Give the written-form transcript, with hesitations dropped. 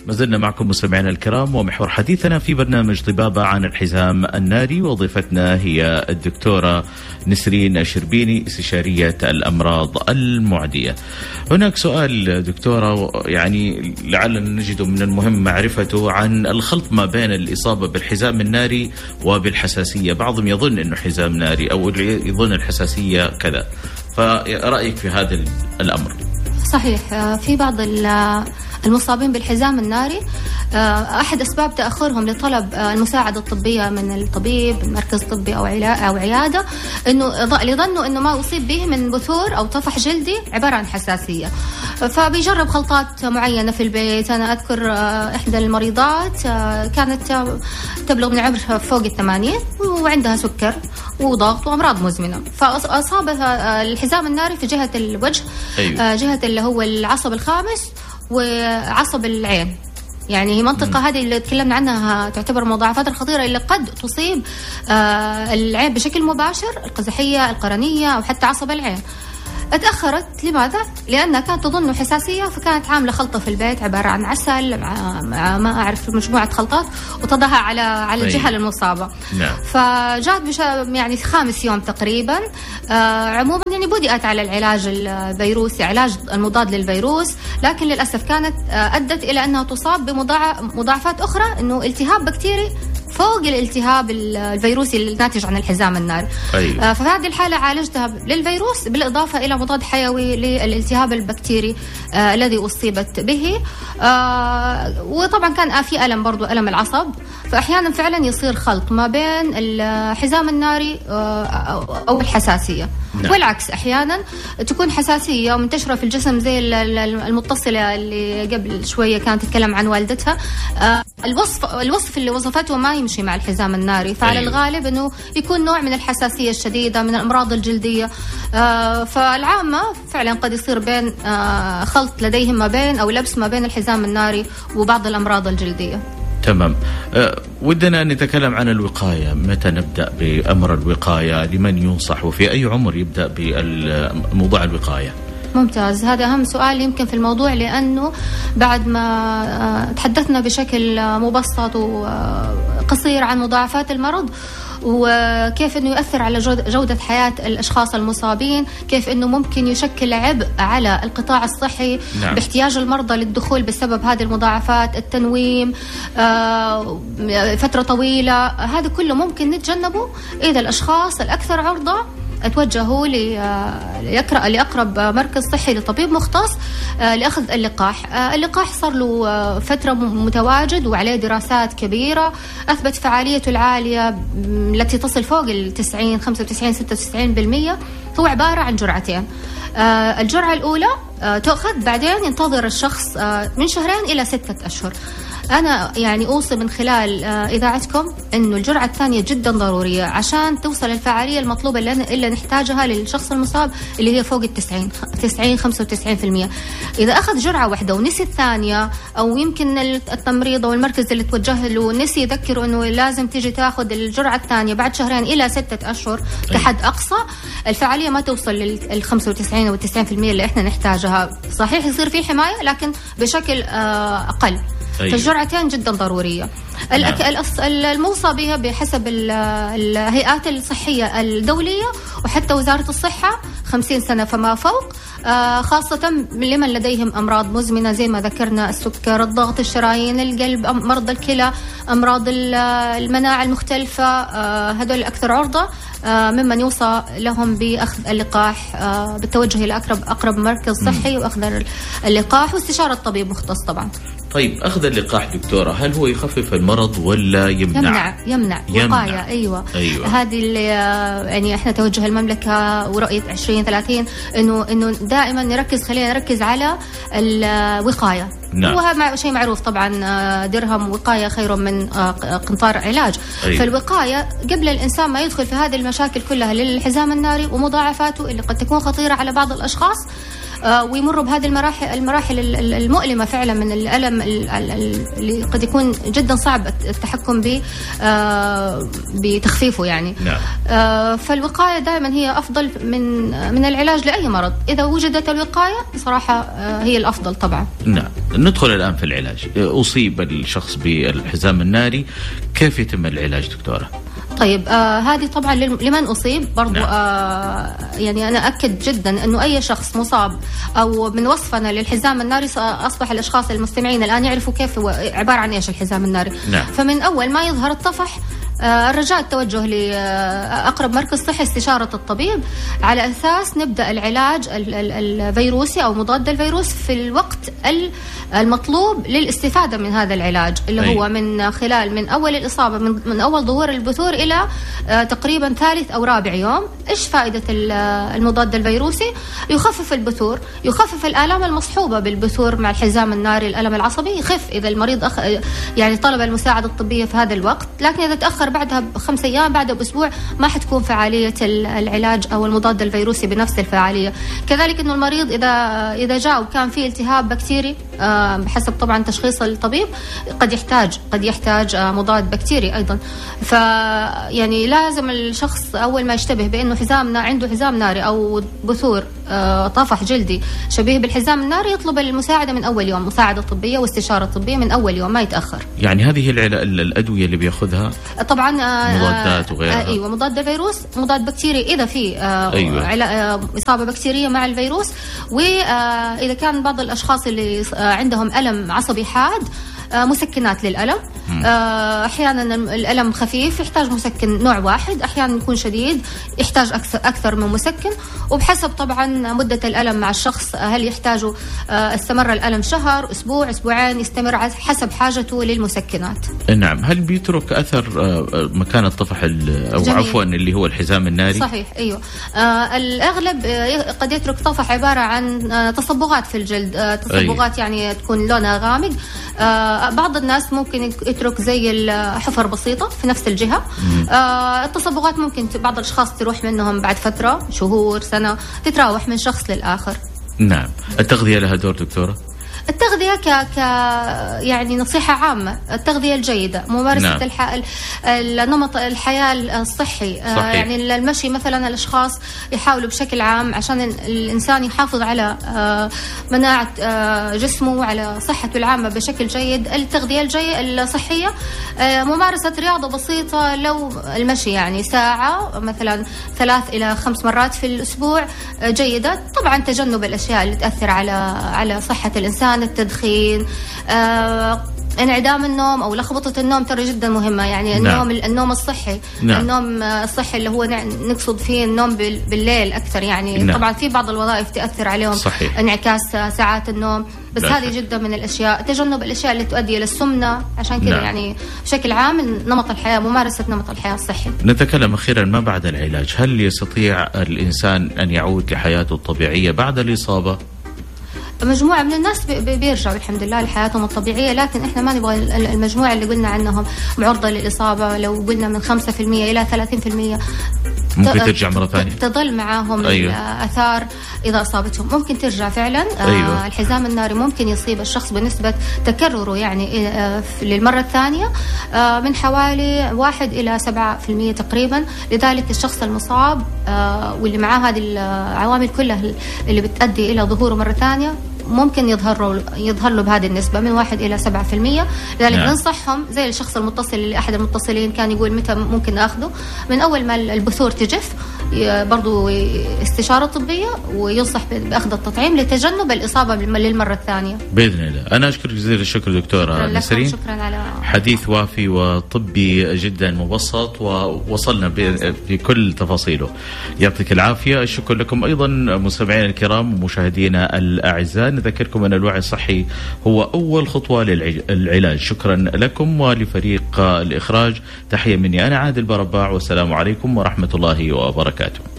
ما زلنا معكم مستمعينا الكرام، ومحور حديثنا في برنامج طبابة عن الحزام الناري، وضيفتنا هي الدكتورة نسرين الشربيني، استشارية الأمراض المعدية. هناك سؤال دكتورة يعني لعلنا نجد من المهم معرفته عن الخلط ما بين الإصابة بالحزام الناري وبالحساسية. بعضهم يظن أنه حزام ناري أو يظن الحساسية كذا، فرأيك في هذا الأمر؟ صحيح، في بعض المصابين بالحزام الناري أحد أسباب تأخرهم لطلب المساعدة الطبية من الطبيب، مركز طبي أو عيادة، إنه يظنوا إنه ما أصيب به من بثور أو طفح جلدي عبارة عن حساسية، فبيجرب خلطات معينة في البيت. أنا أذكر إحدى المريضات كانت تبلغ من عمر فوق 80 وعندها سكر وضغط وأمراض مزمنة، فأصابها الحزام الناري في جهة الوجه. أيوة. جهة اللي هو العصب الخامس وعصب العين، يعني هي منطقة هذه اللي تكلمنا عنها تعتبر مضاعفات الخطيرة اللي قد تصيب العين بشكل مباشر، القزحية، القرنية، أو حتى عصب العين. اتأخرت لماذا؟ لأنها كانت تظن حساسية، فكانت عاملة خلطة في البيت عبارة عن عسل مع ما أعرف مجموعة خلطات وتضعها على الجهة المصابة. نعم. فجاءت يعني 5 يوم تقريبا. عموما يعني بدأت على العلاج الفيروسي، علاج المضاد للفيروس، لكن للأسف كانت أدت إلى أنها تصاب بمضاعفات أخرى، إنه التهاب بكتيري فوق الالتهاب الفيروسي الناتج عن الحزام الناري. أيوة. ففي هذه الحالة عالجتها للفيروس بالإضافة إلى مضاد حيوي للالتهاب البكتيري الذي أصيبت به. وطبعا كان في ألم، برضو ألم العصب، فأحيانا فعلا يصير خلط ما بين الحزام الناري أو الحساسية. نعم. والعكس، أحيانا تكون حساسية ومنتشرة في الجسم زي المتصلة اللي قبل شوية كانت تتكلم عن والدتها. الوصف اللي وصفته ما يمشي مع الحزام الناري، فعلى أيوه. الغالب أنه يكون نوع من الحساسية الشديدة، من الأمراض الجلدية. فالعامة فعلا قد يصير بين خلط لديهم ما بين أو لبس ما بين الحزام الناري وبعض الأمراض الجلدية. تمام. ودنا أن نتكلم عن الوقاية. متى نبدأ بأمر الوقاية؟ لمن ينصح؟ وفي أي عمر يبدأ بموضوع الوقاية؟ ممتاز، هذا أهم سؤال يمكن في الموضوع، لأنه بعد ما تحدثنا بشكل مبسط وقصير عن مضاعفات المرض وكيف أنه يؤثر على جودة حياة الأشخاص المصابين، كيف أنه ممكن يشكل عبء على القطاع الصحي. نعم. باحتياج المرضى للدخول بسبب هذه المضاعفات، التنويم فترة طويلة، هذا كله ممكن نتجنبه إذا الأشخاص الأكثر عرضة اتوجهوا لأقرب مركز صحي لطبيب مختص لأخذ اللقاح. اللقاح صار له فترة متواجد وعليه دراسات كبيرة أثبت فعاليته العالية التي تصل فوق 90 95 96%. هو عبارة عن جرعتين. الجرعة الأولى تأخذ، بعدين ينتظر الشخص من 2 إلى 6 أشهر. أنا يعني أوصي من خلال إذاعتكم إنه الجرعة الثانية جدا ضرورية عشان توصل الفعالية المطلوبة اللي نحتاجها للشخص المصاب اللي هي فوق 90 95%. إذا أخذ جرعة واحدة ونسي الثانية، أو يمكن التمريض أو المركز اللي توجه له نسي يذكره إنه لازم تيجي تأخذ الجرعة الثانية بعد 2 إلى 6 أشهر كحد أقصى، الفعالية ما توصل لل 95 أو 90% اللي إحنا نحتاجها. صحيح يصير فيه حماية لكن بشكل أقل. أيوة. فالجرعتين جدا ضرورية. الموصى بها بحسب الهيئات الصحية الدولية وحتى وزارة الصحة 50 سنة فما فوق، خاصة لمن لديهم أمراض مزمنة زي ما ذكرنا، السكر، الضغط، الشرايين، القلب، مرضى الكلى، أمراض المناعة المختلفة، هذول أكثر عرضة ممن يوصى لهم بأخذ اللقاح بالتوجه إلى أقرب مركز صحي وأخذ اللقاح واستشارة طبيب مختص طبعا. طيب، أخذ اللقاح دكتورة هل هو يخفف المرض ولا يمنع؟ يمنع. وقاية. أيوة. هذه اللي يعني إحنا توجه المملكة ورؤية 2030 إنه دائما خلينا نركز على الوقاية. نعم. وهذا شيء معروف طبعا، درهم وقاية خير من قنطار علاج. أيوة. فالوقاية قبل الإنسان ما يدخل في هذه المشاكل كلها للحزام الناري ومضاعفاته اللي قد تكون خطيرة على بعض الأشخاص، ويمروا بهذه المراحل المؤلمة فعلا من الألم اللي قد يكون جدا صعب التحكم به بتخفيفه يعني. فالوقاية دائما هي أفضل من العلاج لأي مرض. إذا وجدت الوقاية بصراحة هي الأفضل طبعا. نعم. ندخل الآن في العلاج. أصيب الشخص بالحزام الناري، كيف يتم العلاج دكتورة؟ طيب هذه طبعا لمن أصيب برضو. يعني أنا أكد جدا أنه أي شخص مصاب أو من وصفنا للحزام الناري، أصبح الأشخاص المستمعين الآن يعرفوا كيف هو عبارة عن إيش الحزام الناري. فمن أول ما يظهر الطفح الرجاء التوجه لأقرب مركز صحي استشارة الطبيب، على أساس نبدأ العلاج الفيروسي أو مضاد الفيروس في الوقت المطلوب للاستفادة من هذا العلاج، اللي هو من خلال من أول الإصابة، من أول ظهور البثور إلى تقريبا ثالث أو رابع يوم. إيش فائدة المضاد الفيروسي؟ يخفف البثور، يخفف الآلام المصحوبة بالبثور مع الحزام الناري، الألم العصبي يخف إذا المريض يعني طلب المساعدة الطبية في هذا الوقت. لكن إذا تأخر بعدها ب5 أيام، بعدها بأسبوع، ما حتكون فعالية العلاج أو المضاد الفيروسي بنفس الفعالية. كذلك إنه المريض إذا جاء وكان فيه التهاب بكتيري، بحسب طبعا تشخيص الطبيب، قد يحتاج مضاد بكتيري أيضا. فيعني لازم الشخص أول ما يشتبه بأنه عنده حزام ناري أو بثور طفح جلدي شبيه بالحزام الناري، يطلب المساعدة من أول يوم، مساعدة طبية واستشارة طبية من أول يوم، ما يتأخر. يعني هذه الأدوية اللي بيأخذها طبعا مضادات وغيرها. أيوة، مضاد الفيروس، مضاد بكتيري إذا في إصابة بكتيرية مع الفيروس، وإذا كان بعض الأشخاص اللي عندهم ألم عصبي حاد، مسكنات للألم. أحيانا الألم خفيف يحتاج مسكن نوع واحد، أحيانا يكون شديد يحتاج أكثر من مسكن، وبحسب طبعا مدة الألم مع الشخص، هل يحتاج استمر الألم شهر، أسبوع، أسبوعين، يستمر حسب حاجته للمسكنات. نعم. هل بيترك أثر مكان الطفح أو عفوا اللي هو الحزام الناري؟ صحيح، أيوه. الأغلب قد يترك طفح عبارة عن تصبغات في الجلد، تصبغات يعني تكون لونها غامق. بعض الناس ممكن يترك زي الحفر بسيطة في نفس الجهة. التصبغات ممكن بعض الأشخاص تروح منهم بعد فترة، شهور، سنة، تتراوح من شخص للآخر. نعم. التغذية لها دور دكتورة؟ التغذية يعني نصيحة عامة، التغذية الجيدة، ممارسة نمط الحياة الصحي. يعني المشي مثلا، الأشخاص يحاولوا بشكل عام عشان الإنسان يحافظ على مناعة جسمه وعلى صحته العامة بشكل جيد. التغذية الصحية، ممارسة رياضة بسيطة، لو المشي يعني ساعة مثلا 3 إلى 5 مرات في الأسبوع جيدة. طبعا تجنب الأشياء اللي تأثر على صحة الإنسان، التدخين، انعدام النوم أو لخبطة النوم ترى جدا مهمة. يعني النوم الصحي. النوم الصحي اللي هو نقصد فيه النوم بالليل أكثر يعني. طبعا في بعض الوظائف تأثر عليهم، انعكاس ساعات النوم، بس هذه جدا من الأشياء. تجنب الأشياء اللي تؤدي إلى السمنة. عشان كذا يعني بشكل عام نمط الحياة، ممارسة نمط الحياة الصحي. نتكلم أخيرا، ما بعد العلاج، هل يستطيع الإنسان أن يعود لحياته الطبيعية بعد الإصابة؟ مجموعة من الناس بيرجعوا الحمد لله لحياتهم الطبيعية، لكن احنا ما نبغى المجموعة اللي قلنا عنهم معرضة للإصابة. لو قلنا من 5% إلى 30% ممكن ترجع مرة ثانية، تظل معاهم الآثار إذا أصابتهم. ممكن ترجع فعلا. الحزام الناري ممكن يصيب الشخص بنسبة تكرره يعني للمرة الثانية من حوالي 1 إلى 7% تقريبا. لذلك الشخص المصاب واللي معاه هذه العوامل كلها اللي بتؤدي إلى ظهوره مرة ثانية ممكن يظهر له بهذه النسبة من 1 إلى 7%. لذلك ننصحهم زي الشخص المتصل اللي أحد المتصلين كان يقول متى ممكن أخذه، من أول ما البثور تجف برضو استشارة طبية، وينصح بأخذ التطعيم لتجنب الإصابة للمرة الثانية بإذن الله. أنا أشكرك جزيل الشكر دكتورة نسرين. شكرا على حديث وافي وطبي جدا مبسط، ووصلنا بكل تفاصيله. يعطيك العافية. الشكر لكم أيضا مستمعينا الكرام ومشاهدينا الأعزاء. نذكركم أن الوعي الصحي هو أول خطوة للعلاج. شكرا لكم ولفريق الإخراج. تحية مني أنا عادل برباع، والسلام عليكم ورحمة الله وبركاته.